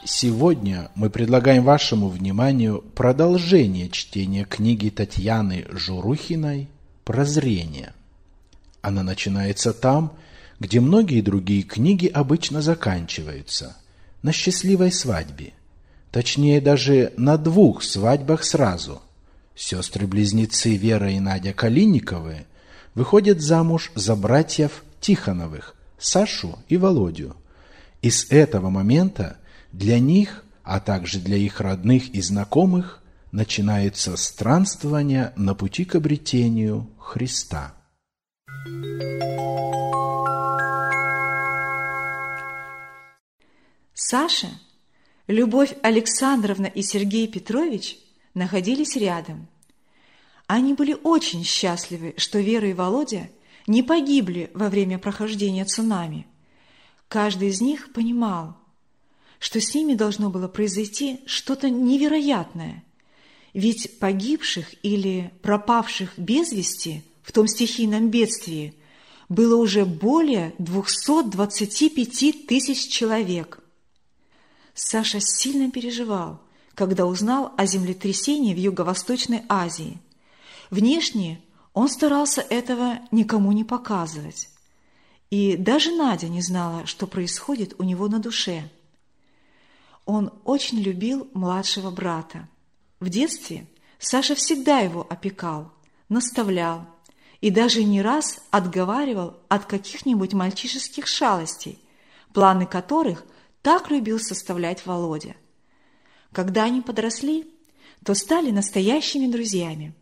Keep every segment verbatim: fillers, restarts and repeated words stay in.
Сегодня мы предлагаем вашему вниманию продолжение чтения книги Татьяны Журухиной «Прозрение». Она начинается там, где многие другие книги обычно заканчиваются, на счастливой свадьбе. Точнее, даже на двух свадьбах сразу. Сестры-близнецы Вера и Надя Калинниковы выходят замуж за братьев Тихоновых, Сашу и Володю. И с этого момента для них, а также для их родных и знакомых, начинается странствование на пути к обретению Христа. Саша, Любовь Александровна и Сергей Петрович находились рядом. Они были очень счастливы, что Вера и Володя не погибли во время прохождения цунами. Каждый из них понимал, что с ними должно было произойти что-то невероятное, ведь погибших или пропавших без вести в том стихийном бедствии было уже более двухсот двадцати пяти тысяч человек. Саша сильно переживал, когда узнал о землетрясении в Юго-Восточной Азии. Внешне он старался этого никому не показывать. И даже Надя не знала, что происходит у него на душе. Он очень любил младшего брата. В детстве Саша всегда его опекал, наставлял и даже не раз отговаривал от каких-нибудь мальчишеских шалостей, планы которых так любил составлять Володя. Когда они подросли, то стали настоящими друзьями.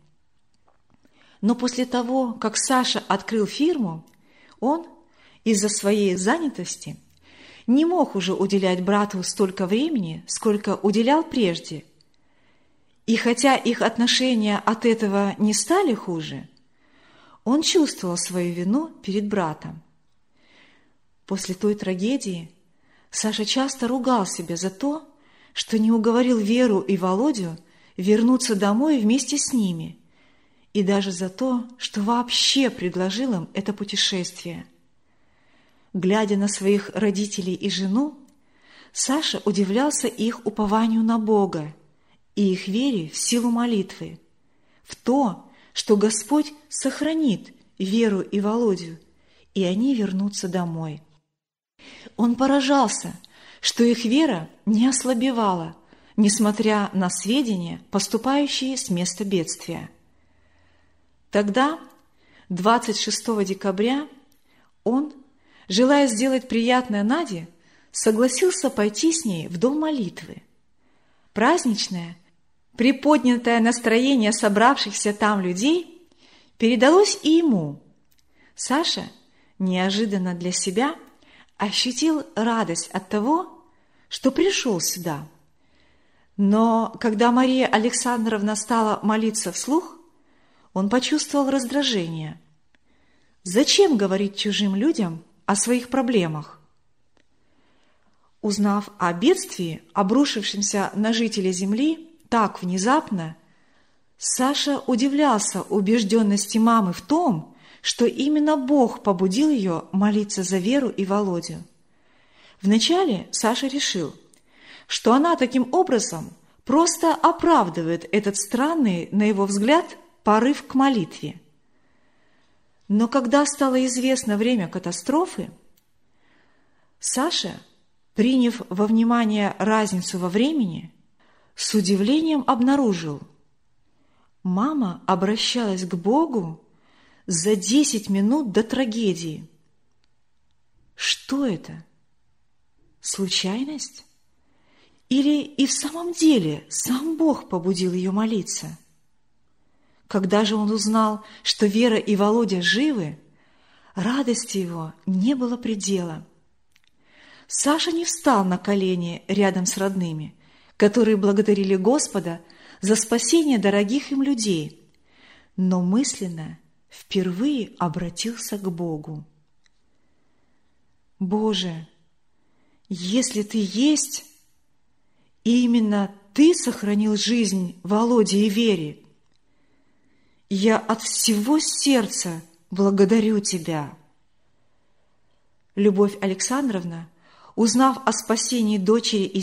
Но после того, как Саша открыл фирму, он из-за своей занятости не мог уже уделять брату столько времени, сколько уделял прежде. И хотя их отношения от этого не стали хуже, он чувствовал свою вину перед братом. После той трагедии Саша часто ругал себя за то, что не уговорил Веру и Володю вернуться домой вместе с ними, и даже за то, что вообще предложил им это путешествие. Глядя на своих родителей и жену, Саша удивлялся их упованию на Бога и их вере в силу молитвы, в то, что Господь сохранит Веру и Володю, и они вернутся домой. Он поражался, что их вера не ослабевала, несмотря на сведения, поступающие с места бедствия. Тогда, двадцать шестого декабря, он, желая сделать приятное Наде, согласился пойти с ней в дом молитвы. Праздничное, приподнятое настроение собравшихся там людей передалось и ему. Саша, неожиданно для себя, ощутил радость от того, что пришел сюда. Но когда Мария Александровна стала молиться вслух, он почувствовал раздражение. Зачем говорить чужим людям о своих проблемах? Узнав о бедствии, обрушившемся на жителей земли так внезапно, Саша удивлялся убежденности мамы в том, что именно Бог побудил ее молиться за Веру и Володю. Вначале Саша решил, что она таким образом просто оправдывает этот странный, на его взгляд, порыв к молитве. Но когда стало известно время катастрофы, Саша, приняв во внимание разницу во времени, с удивлением обнаружил: мама обращалась к Богу за десять минут до трагедии. Что это? Случайность? Или и в самом деле сам Бог побудил ее молиться? Когда же он узнал, что Вера и Володя живы, радости его не было предела. Саша не встал на колени рядом с родными, которые благодарили Господа за спасение дорогих им людей, но мысленно впервые обратился к Богу. «Боже, если Ты есть, и именно Ты сохранил жизнь Володе и Вере, я от всего сердца благодарю Тебя». Любовь Александровна, узнав о спасении дочери и